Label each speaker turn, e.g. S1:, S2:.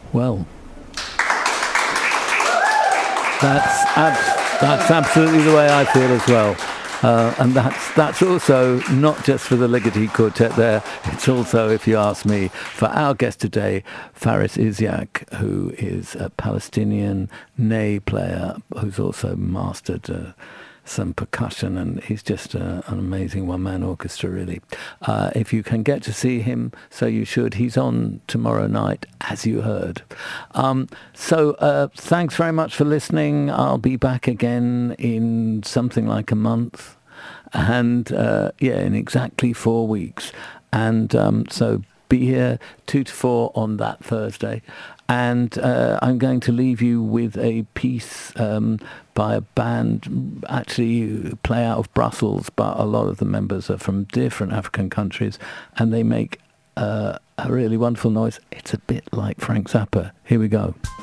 S1: Well, that's absolutely the way I feel as well. And that's also not just for the Ligeti Quartet there. It's also, if you ask me, for our guest today, Faris Isyak, who is a Palestinian ney player who's also mastered some percussion, and he's just an amazing one-man orchestra, really. If you can get to see him, so you should. He's on tomorrow night, as you heard. So thanks very much for listening. I'll be back again in something like a month, and in exactly 4 weeks. And so be here 2 to 4 on that Thursday. And I'm going to leave you with a piece by a band, actually play out of Brussels, but a lot of the members are from different African countries, and they make a really wonderful noise. It's a bit like Frank Zappa. Here we go.